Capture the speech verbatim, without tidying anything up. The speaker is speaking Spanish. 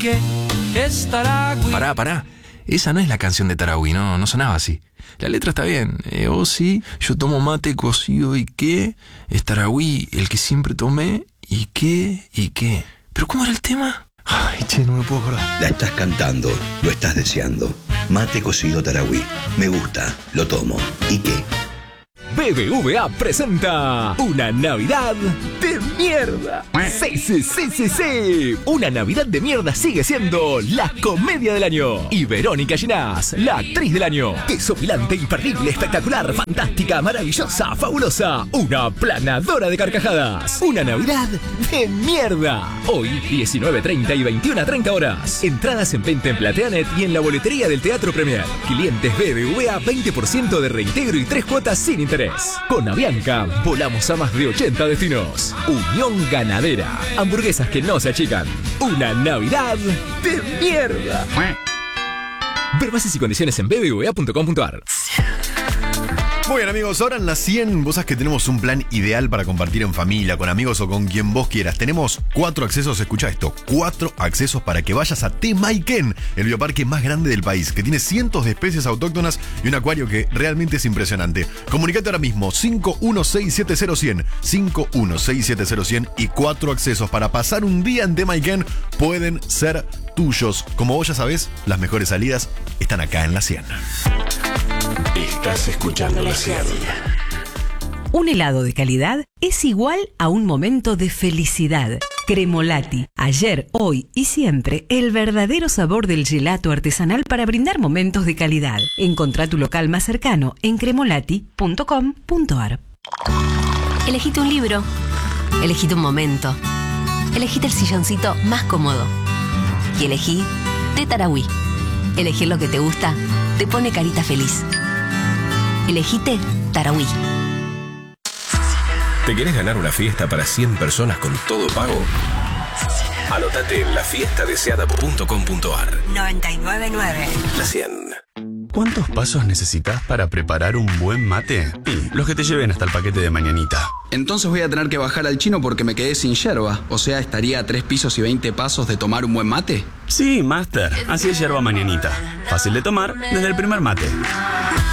que es Tarahui. Pará, pará. Esa no es la canción de Tarahui, no, no sonaba así. La letra está bien. Eh, oh, sí, yo tomo mate cocido y qué. Es Tarahui el que siempre tomé y qué, y qué. ¿Pero cómo era el tema? Ay, che, no me puedo acordar. La estás cantando, lo estás deseando. Mate cocido Tarahui. Me gusta, lo tomo. ¿Y qué? B B V A presenta una Navidad de mierda. Sí, sí, sí, sí, sí. Una Navidad de mierda sigue siendo la comedia del año. Y Verónica Ginás, la actriz del año. Desopilante, imperdible, espectacular, fantástica, maravillosa, fabulosa. Una planadora de carcajadas. Una Navidad de mierda. Hoy, diecinueve treinta y veintiuna treinta horas. Entradas en venta en Plateanet y en la boletería del Teatro Premier. Clientes B B V A, veinte por ciento de reintegro y tres cuotas sin interés. Con Avianca, volamos a más de ochenta destinos. Unión Ganadera. Hamburguesas que no se achican. Una Navidad de mierda. Ver bases y condiciones en b b v a punto com punto a r. Muy bien, amigos, ahora en la cien, vos sabés que tenemos un plan ideal para compartir en familia, con amigos o con quien vos quieras. Tenemos cuatro accesos, escucha esto, cuatro accesos para que vayas a Temayquén, el bioparque más grande del país, que tiene cientos de especies autóctonas y un acuario que realmente es impresionante. Comunicate ahora mismo, cinco uno seis siete cero cien, cinco uno seis siete cero cien y cuatro accesos para pasar un día en Temayquén pueden ser tuyos. Como vos ya sabés, las mejores salidas están acá en la cien. Estás escuchando la cien. Un helado de calidad es igual a un momento de felicidad. Cremolati. Ayer, hoy y siempre, el verdadero sabor del gelato artesanal para brindar momentos de calidad. Encontrá tu local más cercano en cremolati punto com punto a r. Elegite un libro. Elegite un momento. Elegite el silloncito más cómodo. Y elegí de Tarahui. Elegir lo que te gusta te pone carita feliz. Elegite Tarahui. ¿Te querés ganar una fiesta para cien personas con todo pago? Anótate en la fiesta deseada punto com punto a r. noventa y nueve nueve. La cien. ¿Cuántos pasos necesitas para preparar un buen mate? Y los que te lleven hasta el paquete de mañanita. Entonces voy a tener que bajar al chino porque me quedé sin yerba. O sea, ¿estaría a tres pisos y veinte pasos de tomar un buen mate? Sí, Master. Así es yerba mañanita. Fácil de tomar desde el primer mate.